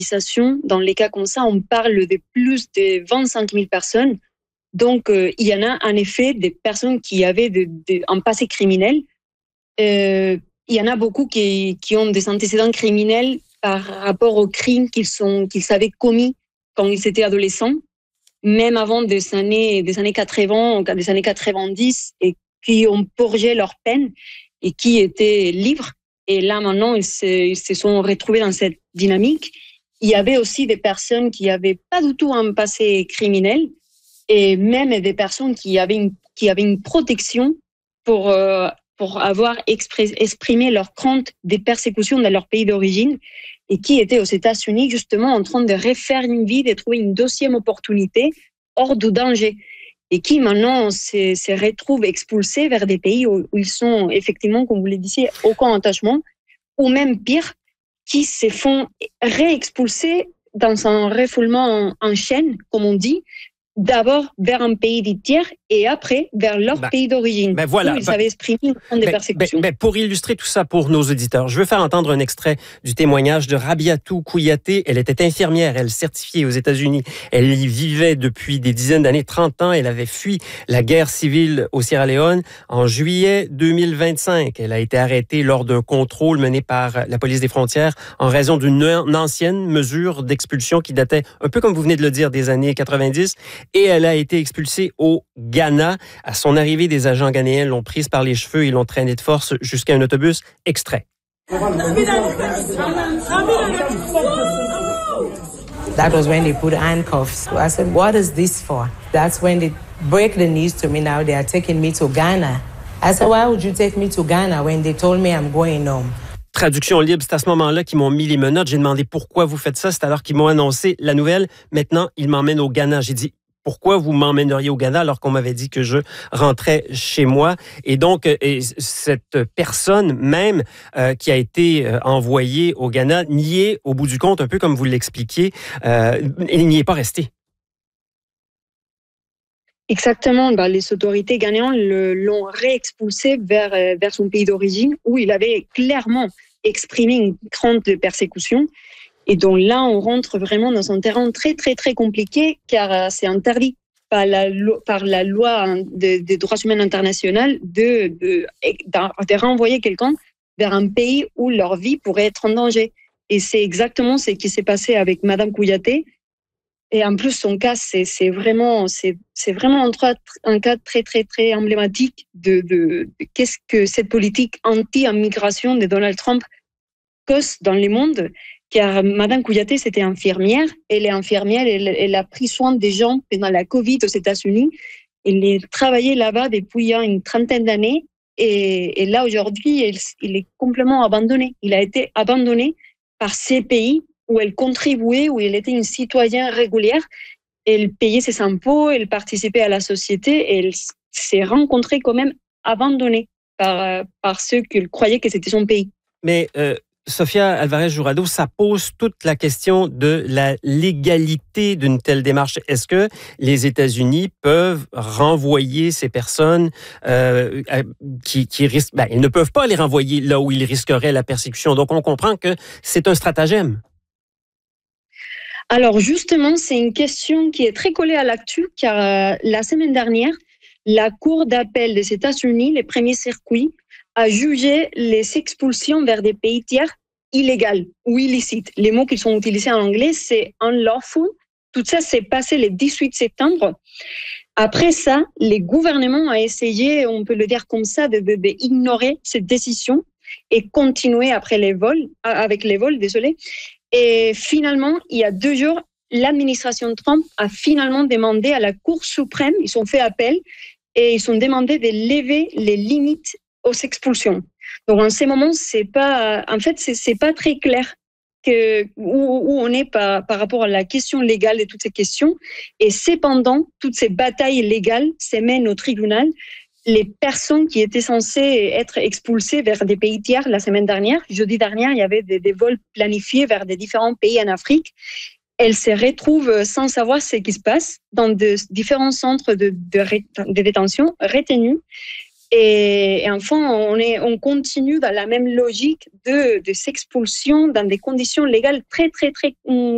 Dans les cas comme ça, on parle de plus de 25 000 personnes. Donc, il y en a en effet des personnes qui avaient un passé criminel. Il y en a beaucoup qui ont des antécédents criminels par rapport aux crimes qu'ils avaient commis quand ils étaient adolescents, même avant des années 80, des années 90, et qui ont purgé leur peine et qui étaient libres. Et là, maintenant, ils se sont retrouvés dans cette dynamique. Il y avait aussi des personnes qui n'avaient pas du tout un passé criminel, et même des personnes qui avaient une protection pour avoir exprimé leur crainte des persécutions dans leur pays d'origine, et qui étaient aux États-Unis justement en train de refaire une vie, de trouver une deuxième opportunité hors du danger, et qui maintenant se retrouvent expulsés vers des pays où ils sont effectivement, comme vous le disiez, aucun attachement, ou même pire, qui se font réexpulser dans un refoulement en chaîne, comme on dit, d'abord vers un pays dit tiers et après vers leur pays d'origine. Voilà. Où ils avaient exprimé des persécutions. Pour illustrer tout ça pour nos auditeurs, je veux faire entendre un extrait du témoignage de Rabiatou Kouyaté. Elle était infirmière, elle certifiée aux États-Unis. Elle y vivait depuis des dizaines d'années, 30 ans. Elle avait fui la guerre civile au Sierra Leone en juillet 2025. Elle a été arrêtée lors d'un contrôle mené par la police des frontières en raison d'une ancienne mesure d'expulsion qui datait, un peu comme vous venez de le dire, des années 90. Et elle a été expulsée au Ghana. À son arrivée, des agents ghanéens l'ont prise par les cheveux et l'ont traînée de force jusqu'à un autobus. Extrait. That was when they put handcuffs. I said, what is this for? That's when they break the news to me now. They are taking me to Ghana. I said, why would you take me to Ghana when they told me I'm going home? Traduction libre, c'est à ce moment-là qu'ils m'ont mis les menottes. J'ai demandé pourquoi vous faites ça. C'est alors qu'ils m'ont annoncé la nouvelle. Maintenant, ils m'emmènent au Ghana. J'ai dit, pourquoi vous m'emmèneriez au Ghana alors qu'on m'avait dit que je rentrais chez moi? Et donc, cette personne même qui a été envoyée au Ghana n'y est, au bout du compte, un peu comme vous l'expliquiez, il n'y est pas resté. Exactement. Les autorités ghanéennes l'ont réexpulsé vers son pays d'origine, où il avait clairement exprimé une crainte de persécution. Et donc là, on rentre vraiment dans un terrain très, très, très compliqué, car c'est interdit par la loi des droits humains internationaux de renvoyer quelqu'un vers un pays où leur vie pourrait être en danger. Et c'est exactement ce qui s'est passé avec Madame Kouyaté. Et en plus, son cas, c'est vraiment un cas très, très, très emblématique de qu'est-ce que cette politique anti-immigration de Donald Trump cause dans le monde. Car Madame Kouyaté, c'était infirmière. Elle est infirmière, elle a pris soin des gens pendant la COVID aux États-Unis. Elle a travaillé là-bas depuis une trentaine d'années. Et là, aujourd'hui, il est complètement abandonné. Il a été abandonné par ces pays où elle contribuait, où elle était une citoyenne régulière. Elle payait ses impôts, elle participait à la société et elle s'est rencontrée quand même abandonnée par ceux qui croyaient que c'était son pays. Mais Sofia Alvarez Jurado, ça pose toute la question de la légalité d'une telle démarche. Est-ce que les États-Unis peuvent renvoyer ces personnes qui risquent... ils ne peuvent pas les renvoyer là où ils risqueraient la persécution. Donc, on comprend que c'est un stratagème. Alors justement, c'est une question qui est très collée à l'actu, car la semaine dernière, la Cour d'appel des États-Unis, le premier circuit, a jugé les expulsions vers des pays tiers illégales ou illicites. Les mots qui sont utilisés en anglais, c'est unlawful. Tout ça s'est passé le 18 septembre. Après ça, les gouvernements ont essayé, on peut le dire comme ça, d'ignorer cette décision et continuer avec les vols. Et finalement, il y a 2 jours, l'administration Trump a finalement demandé à la Cour suprême, ils ont fait appel et ils ont demandé de lever les limites aux expulsions. Donc en ce moment, c'est pas très clair où on est par rapport à la question légale de toutes ces questions. Et cependant, toutes ces batailles légales se mènent au tribunal. Les personnes qui étaient censées être expulsées vers des pays tiers la semaine dernière, jeudi dernier, il y avait des vols planifiés vers des différents pays en Afrique. Elles se retrouvent sans savoir ce qui se passe dans de différents centres de détention retenus. Et enfin, on continue dans la même logique de s'expulsion dans des conditions légales très, très, très